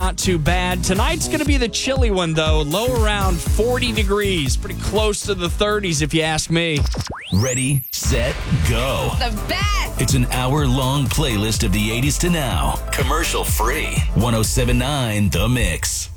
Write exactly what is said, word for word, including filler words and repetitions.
Not too bad. Tonight's going to be the chilly one, though. Low around forty degrees. Pretty close to the thirties, if you ask me. Ready, set, go. The best! It's an hour-long playlist of the eighties to now. Commercial free. one oh seven point nine The Mix.